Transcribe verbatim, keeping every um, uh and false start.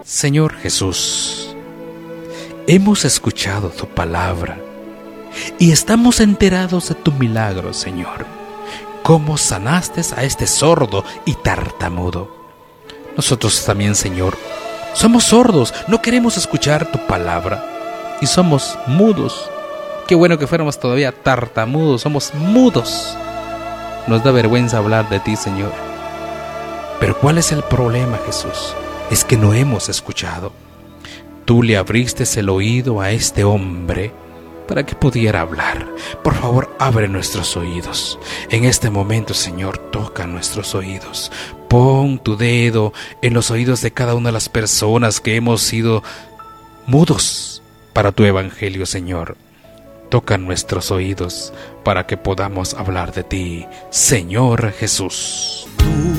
Señor Jesús, hemos escuchado tu palabra y estamos enterados de tu milagro, Señor. Cómo sanaste a este sordo y tartamudo. Nosotros también, Señor, somos sordos, no queremos escuchar tu palabra y somos mudos. Qué bueno que fuéramos todavía tartamudos, somos mudos. Nos da vergüenza hablar de ti, Señor. Pero ¿cuál es el problema, Jesús? Es que no hemos escuchado. Tú le abriste el oído a este hombre para que pudiera hablar. Por favor, abre nuestros oídos. En este momento, Señor, toca nuestros oídos. Pon tu dedo en los oídos de cada una de las personas que hemos sido mudos para tu evangelio, Señor. Toca nuestros oídos para que podamos hablar de ti, Señor Jesús. Tú